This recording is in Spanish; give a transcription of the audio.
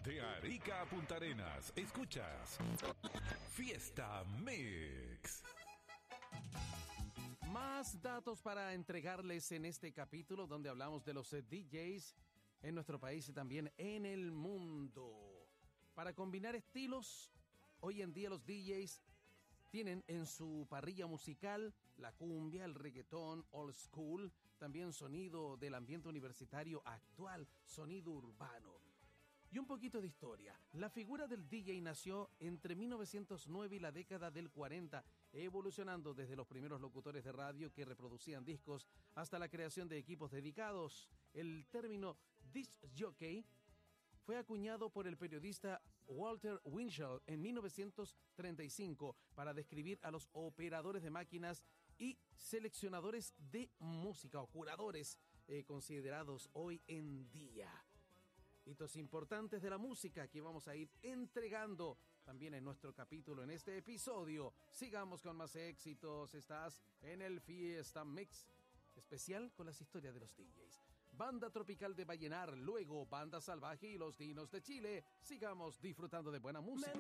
De Arica a Punta Arenas, escuchas Fiesta Mix. Más datos para entregarles en este capítulo donde hablamos de los DJs en nuestro país y también en el mundo. Para combinar estilos, hoy en día los DJs tienen en su parrilla musical la cumbia, el reggaetón, old school, también sonido del ambiente universitario actual, sonido urbano. Y un poquito de historia. La figura del DJ nació entre 1909 y la década del 40, evolucionando desde los primeros locutores de radio que reproducían discos hasta la creación de equipos dedicados. El término disc jockey fue acuñado por el periodista Walter Winchell en 1935 para describir a los operadores de máquinas y seleccionadores de música o curadores considerados hoy en día. Hitos importantes de la música que vamos a ir entregando también en nuestro capítulo, en este episodio. Sigamos con más éxitos. Estás en el Fiesta Mix especial con las historias de los DJs. Banda Tropical de Vallenar, luego Banda Salvaje y Los Dinos de Chile. Sigamos disfrutando de buena música.